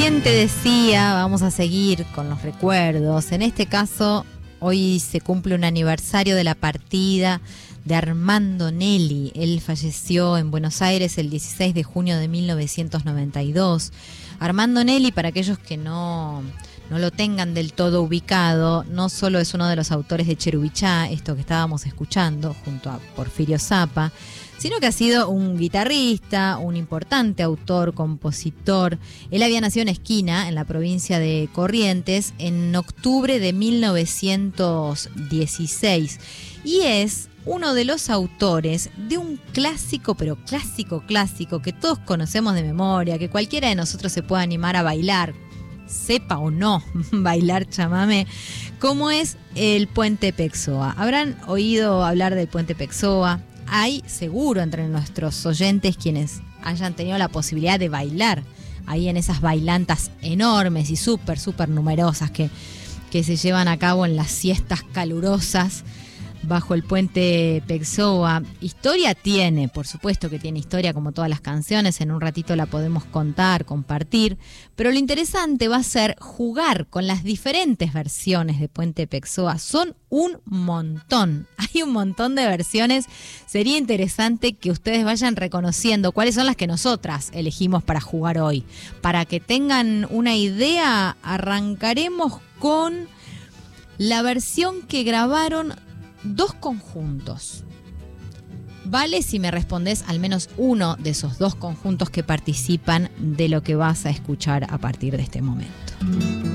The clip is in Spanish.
Bien, te decía, vamos a seguir con los recuerdos. En este caso, hoy se cumple un aniversario de la partida de Armando Nelli. Él falleció en Buenos Aires el 16 de junio de 1992. Armando Nelli, para aquellos que no lo tengan del todo ubicado, no solo es uno de los autores de Cherubichá, esto que estábamos escuchando, junto a Porfirio Zappa, sino que ha sido un guitarrista, un importante autor, compositor. Él había nacido en Esquina, en la provincia de Corrientes, en octubre de 1916, y es uno de los autores de un clásico, pero clásico, que todos conocemos de memoria, que cualquiera de nosotros se puede animar a bailar, sepa o no bailar chamamé, como es el Puente Pexoa. Habrán oído hablar del Puente Pexoa. Hay seguro entre nuestros oyentes quienes hayan tenido la posibilidad de bailar ahí en esas bailantas enormes y súper numerosas que se llevan a cabo en las siestas calurosas bajo el Puente Pexoa. Historia tiene, por supuesto que tiene historia, como todas las canciones. En un ratito la podemos contar, compartir, pero lo interesante va a ser jugar con las diferentes versiones de Puente Pexoa. Son un montón, hay un montón de versiones. Sería interesante que ustedes vayan reconociendo cuáles son las que nosotras elegimos para jugar hoy. Para que tengan una idea, arrancaremos con la versión que grabaron dos conjuntos. Vale si me respondes al menos uno de esos dos conjuntos que participan de lo que vas a escuchar a partir de este momento.